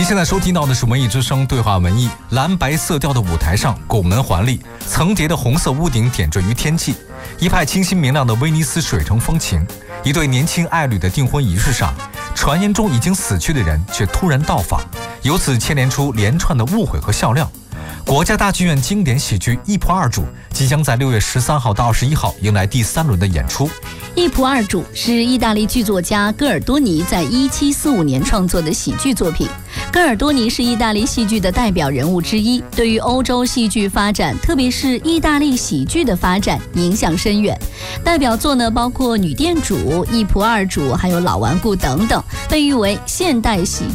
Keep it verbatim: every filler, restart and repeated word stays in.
现在收听到的是文艺之声对话文艺。蓝白色调的舞台上，拱门环立，层叠的红色屋顶点缀于天际，一派清新明亮的威尼斯水城风情。一对年轻爱侣的订婚仪式上，传言中已经死去的人却突然到访，由此牵连出连串的误会和笑料。国家大剧院经典喜剧《一仆二主》即将在六月十三号到二十一号迎来第三轮的演出。 一仆二主是意大利剧作家戈尔多尼在一七四五年创作的喜剧作品。戈尔多尼是意大利戏剧的代表人物之一，对于欧洲戏剧发展，特别是意大利喜剧的发展影响深远。代表作呢包括《女店主》、《一仆二主》还有《老顽固》等等，被誉为现代喜